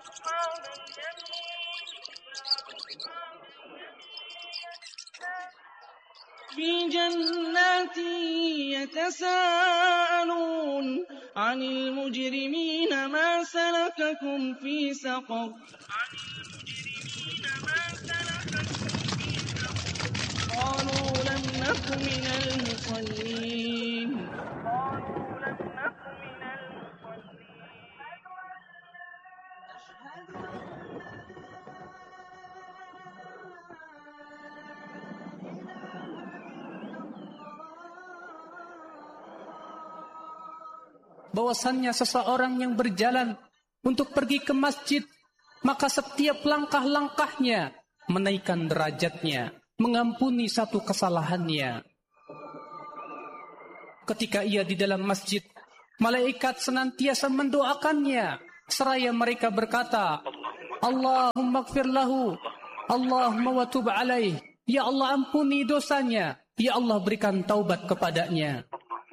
في جنات يتساءلون عن المجرمين ما سلككم في سقر قالوا لم نك من المصلين bahwasannya seseorang yang berjalan untuk pergi ke masjid, maka setiap langkah-langkahnya menaikkan derajatnya, mengampuni satu kesalahannya. Ketika ia di dalam masjid, malaikat senantiasa mendoakannya, seraya mereka berkata, Allahumma gfir lahu, Allahumma wa tub alaih, ya Allah ampuni dosanya, ya Allah berikan taubat kepadanya.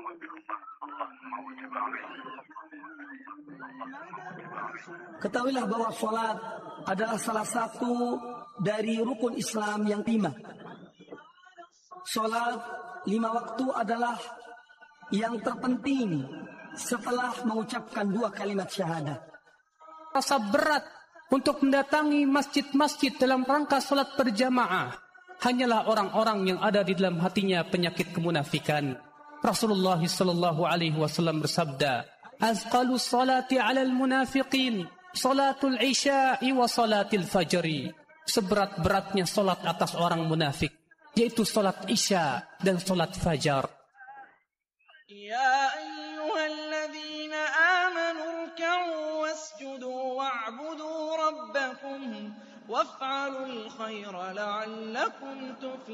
Ketahuilah bahwa sholat adalah salah satu dari rukun Islam yang 5. Sholat 5 waktu adalah yang terpenting setelah mengucapkan 2 kalimat syahadat. Rasa berat untuk mendatangi masjid-masjid dalam rangka sholat berjamaah hanyalah orang-orang yang ada di dalam hatinya penyakit kemunafikan. Rasulullah sallallahu alaihi wasallam bersabda, azqalus salati 'alal munafiqin salatul isya'i wa salatil fajri. Seberat-beratnya salat atas orang munafik yaitu salat isya dan salat fajar. Ya ayyuhalladzina amanu ruk'u wasjudu wa'budu rabbakum waf'alul khaira la'allakum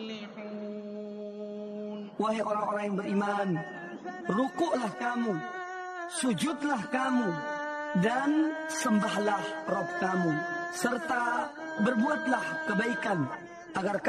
tuflihun. Wahai orang-orang yang beriman, rukuklah kamu, sujudlah kamu, dan sembahlah Rabb kamu, serta berbuatlah kebaikan agar